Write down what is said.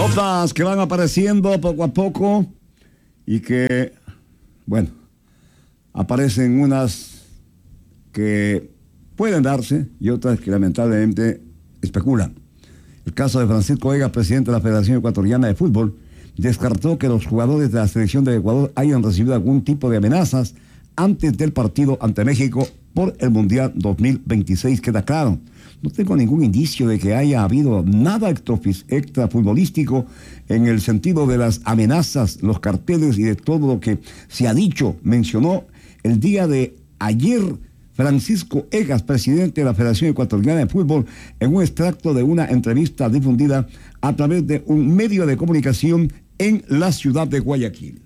Notas que van apareciendo poco a poco y que, bueno, aparecen unas que pueden darse y otras que lamentablemente especulan. El caso de Francisco Egas, presidente de la Federación Ecuatoriana de Fútbol, descartó que los jugadores de la selección de Ecuador hayan recibido algún tipo de amenazas antes del partido ante México por el Mundial 2026. Queda claro, no tengo ningún indicio de que haya habido nada extrafutbolístico en el sentido de las amenazas, los carteles y de todo lo que se ha dicho. Mencionó el día de ayer Francisco Egas, presidente de la Federación Ecuatoriana de Fútbol, en un extracto de una entrevista difundida a través de un medio de comunicación en la ciudad de Guayaquil.